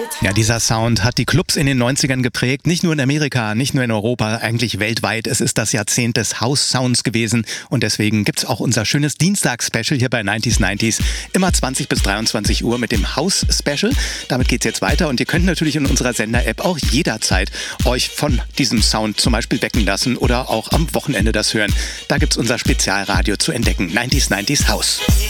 Ja, dieser Sound hat die Clubs in den 90ern geprägt. Nicht nur in Amerika, nicht nur in Europa, eigentlich weltweit. Es ist das Jahrzehnt des House-Sounds gewesen. Und deswegen gibt's auch unser schönes Dienstags-Special hier bei 90s. Immer 20 bis 23 Uhr mit dem House-Special. Damit geht's jetzt weiter. Und ihr könnt natürlich in unserer Sender-App auch jederzeit euch von diesem Sound zum Beispiel wecken lassen oder auch am Wochenende das hören. Da gibt's unser Spezialradio zu entdecken. 90s House.